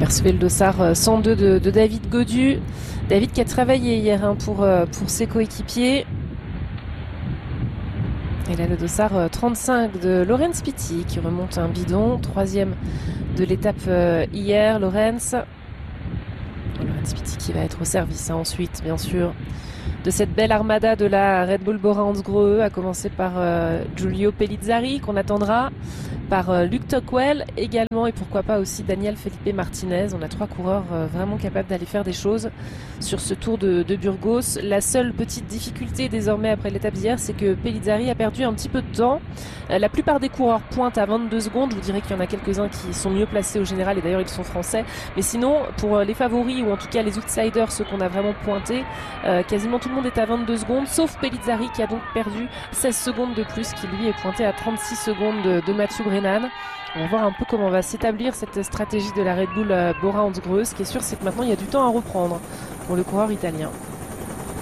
apercevez le dossard 102 de David Gaudu. David qui a travaillé hier pour ses coéquipiers. Et là le dossard 35 de Laurens Pitti qui remonte un bidon. Troisième de l'étape hier, Laurens Pitti qui va être au service ensuite bien sûr de cette belle armada de la Red Bull Bora-Hansgrohe, à commencer par Giulio Pellizzari qu'on attendra, par Luke Tocquel également, et pourquoi pas aussi Daniel Felipe Martinez. On a trois coureurs vraiment capables d'aller faire des choses sur ce Tour de Burgos. La seule petite difficulté désormais après l'étape d'hier, c'est que Pellizzari a perdu un petit peu de temps. La plupart des coureurs pointent à 22 secondes. Je vous dirais qu'il y en a quelques-uns qui sont mieux placés au général, et d'ailleurs ils sont français. Mais sinon, pour les favoris, ou en tout cas les outsiders, ceux qu'on a vraiment pointés, quasiment tout le monde est à 22 secondes, sauf Pellizzari qui a donc perdu 16 secondes de plus, qui lui est pointé à 36 secondes de Mathieu Brennan. On va voir un peu comment va s'établir cette stratégie de la Red Bull Bora-Hansgrohe. Ce qui est sûr, c'est que maintenant il y a du temps à reprendre pour le coureur italien.